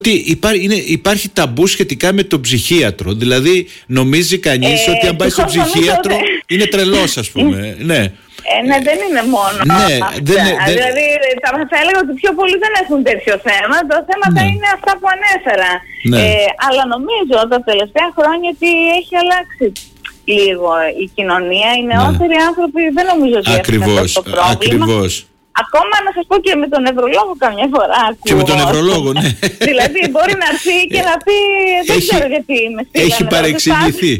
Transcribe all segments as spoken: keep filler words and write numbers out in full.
Υπάρχει, είναι, υπάρχει ταμπού σχετικά με τον ψυχίατρο. Δηλαδή νομίζει κανείς ε, ότι αν πάει στον ψυχίατρο ότι... είναι τρελός, ας πούμε. Ναι. Ε, ναι, δεν είναι μόνο ναι, αυτά. Δεν είναι, δεν... Δηλαδή θα, θα έλεγα ότι πιο πολλοί δεν έχουν τέτοιο θέμα. Το θέμα ναι. είναι αυτά που ανέφερα. Ναι. Ε, αλλά νομίζω τα τελευταία χρόνια ότι έχει αλλάξει λίγο η κοινωνία. Οι νεότεροι ναι. άνθρωποι δεν νομίζω ότι έχουν αυτό το πρόβλημα. Ακριβώς. Ακόμα να σας πω και με τον νευρολόγο καμιά φορά ακούω. Και με τον νευρολόγο, ναι. Δηλαδή μπορεί να έρθει και να πει δεν έχει, ξέρω γιατί με στείλανε. Έχει παρεξηγηθεί.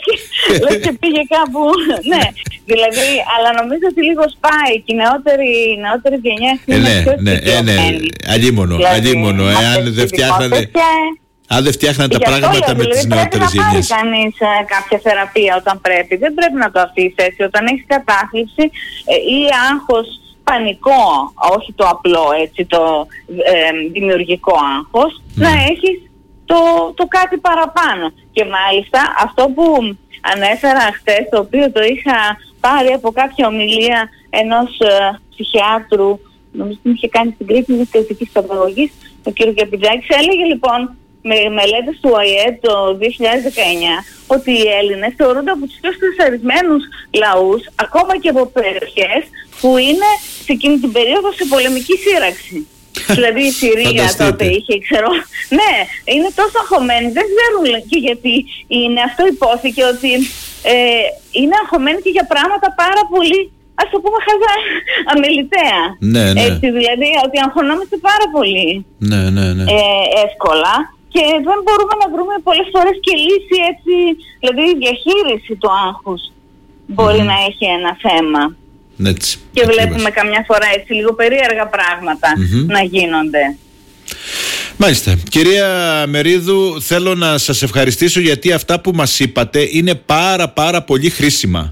Λες και πήγε κάπου. Ναι, δηλαδή, αλλά νομίζω ότι λίγο σπάει και η νεότερη, η νεότερη γενιά είναι ναι, πιο ναι, ναι, ναι, αλίμονο, δηλαδή, αλίμονο. Εάν δεν φτιάχνανε... Αν δεν φτιάχναν τα πράγματα με τις νεότερες γενιές. Πρέπει να πάρει κανείς ε, κάποια θεραπεία όταν πρέπει. Δεν πρέπει να το αφήσει έτσι. Όταν έχει κατάθλιψη ε, ή άγχος πανικό, όχι το απλό έτσι, το ε, δημιουργικό άγχος, mm. να έχεις το, το κάτι παραπάνω. Και μάλιστα αυτό που ανέφερα χτες, το οποίο το είχα πάρει από κάποια ομιλία ενός ε, ψυχιάτρου, νομίζω ότι είχε κάνει στην Κρήτη της κριτικής καταγωγής, ο κ. Καπιτζάκης, έλεγε λοιπόν με μελέτες του Ο Ε Ε το δύο χιλιάδες δεκαεννιά ότι οι Έλληνες θεωρούνται από τους πιο στρεσαρισμένους λαούς, ακόμα και από περιοχές που είναι σε εκείνη την περίοδο σε πολεμική σύραξη. Δηλαδή η Συρία τότε είχε, ξέρω, ναι, είναι τόσο αγχωμένοι, δεν ξέρουν και γιατί είναι. Αυτό υπόθηκε ότι ε, είναι αγχωμένοι και για πράγματα πάρα πολύ, ας το πούμε χαζά, αμεληταία. Ναι, ναι. Έτσι, δηλαδή ότι αγχωνόμαστε πάρα πολύ ναι, ναι, ναι. Ε, εύκολα. Και δεν μπορούμε να βρούμε πολλές φορές και λύση έτσι, δηλαδή η διαχείριση του άγχους μπορεί mm-hmm. να έχει ένα θέμα. Έτσι, και ακριβώς. Βλέπουμε καμιά φορά έτσι λίγο περίεργα πράγματα mm-hmm. να γίνονται. Μάλιστα. Κυρία Μερίδου, θέλω να σας ευχαριστήσω γιατί αυτά που μας είπατε είναι πάρα πάρα πολύ χρήσιμα.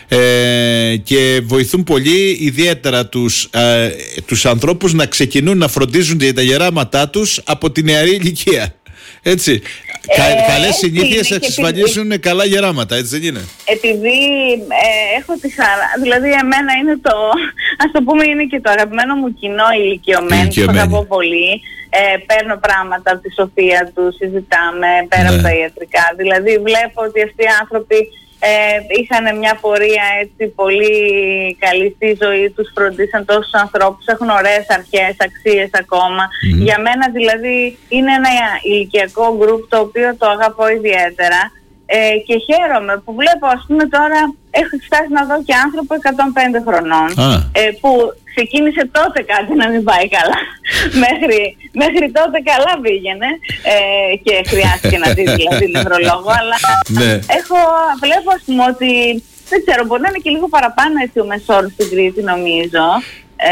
Ε, και βοηθούν πολύ ιδιαίτερα τους, ε, τους ανθρώπους να ξεκινούν να φροντίζουν για τα γεράματά τους από τη νεαρή ηλικία. Έτσι. Κα, ε, καλές συνήθειες εξασφαλίζουν επειδή, καλά γεράματα, έτσι δεν είναι? Επειδή ε, έχω τη χαρά, δηλαδή εμένα είναι το, ας το πούμε, είναι και το αγαπημένο μου κοινό ηλικιωμένο, το αγαπώ πολύ. Ε, παίρνω πράγματα από τη σοφία του, συζητάμε πέρα ναι. από τα ιατρικά. Δηλαδή βλέπω ότι αυτοί οι άνθρωποι Ε, είχαν μια πορεία έτσι πολύ καλή στη ζωή τους, φροντίσαν τόσους ανθρώπους, έχουν ωραίες αρχές, αξίες ακόμα. Mm-hmm. Για μένα δηλαδή είναι ένα ηλικιακό γκρουπ το οποίο το αγαπώ ιδιαίτερα ε, και χαίρομαι που βλέπω, ας πούμε, τώρα έχω φτάσει να δω και άνθρωπο εκατόν πέντε χρονών ah. ε, που ξεκίνησε τότε κάτι να μην πάει καλά. μέχρι, μέχρι τότε καλά πήγαινε ε, και χρειάστηκε να δει δηλαδή νευρολόγο, αλλά έχω, βλέπω, ας πούμε, ότι δεν ξέρω, μπορεί να είναι και λίγο παραπάνω έτσι ο μεσόρος στην Κρήτη, νομίζω. Ε,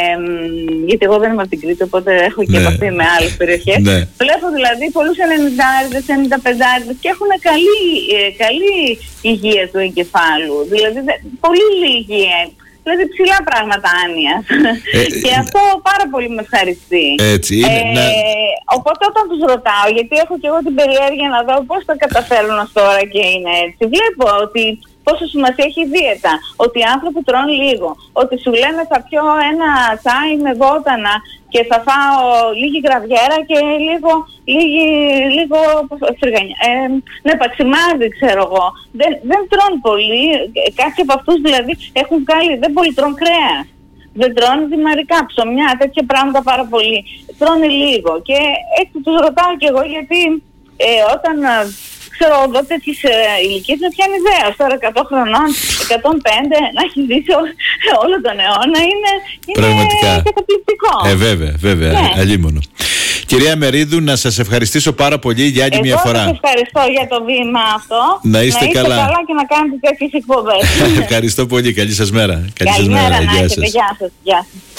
ναι. Γιατί εγώ δεν είμαι από την Κρήτη, οπότε έχω και επαφή ναι. με άλλες περιοχές. Ναι. Βλέπω δηλαδή πολλούς ενενηντάριδες, ενενηνταπεντάριδες και έχουν καλή, ε, καλή υγεία του εγκεφάλου. Δηλαδή πολύ λίγη, δηλαδή ψηλά πράγματα άνοιας. Ε, και ε, αυτό πάρα πολύ με ευχαριστεί. Έτσι είναι, ε, ναι. Οπότε όταν τους ρωτάω, γιατί έχω και εγώ την περιέργεια να δω πώς τα καταφέρουν ως τώρα και είναι έτσι, βλέπω ότι πόσο σημασία έχει η δίαιτα, ότι οι άνθρωποι τρώνε λίγο, ότι σου λένε θα πιω ένα τσάι με βότανα και θα φάω λίγη γραβιέρα και λίγο, λίγη, λίγο φρυγανιά, ε, ναι, παξιμάδι, ξέρω εγώ. Δεν, δεν τρώνε πολύ, κάποιοι από αυτούς δηλαδή έχουν βγάλει, δεν πολύ τρώνε κρέας. Δεν τρώνε δημαρικά, ψωμιά, τέτοια πράγματα πάρα πολύ. Τρώνε λίγο και έτσι τους ρωτάω κι εγώ, γιατί ε, όταν ξέρω εδώ τέτοιες ε, ηλικίες με πιάνει ιδέα. Τώρα εκατό χρονών, εκατόν πέντε, να έχει ζήσει όλο τον αιώνα είναι, είναι καταπληκτικό. Ε, βέβαια, βέβαια, ναι. Αλίμονο. Κυρία Μερίδου, να σας ευχαριστήσω πάρα πολύ για άλλη μια φορά. Εγώ σας ευχαριστώ για το βήμα αυτό. Να είστε, να είστε καλά. καλά και να κάνετε τέτοιες εκπομπές. Ευχαριστώ πολύ. Καλή σας μέρα. Καλή σας μέρα. Καλημέρα, να έχετε. Γεια σας. Γεια σας.